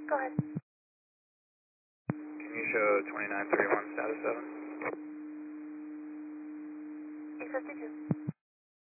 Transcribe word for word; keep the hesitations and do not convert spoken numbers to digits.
Go ahead. Can you show twenty-nine thirty-one status seven? eight fifty-two.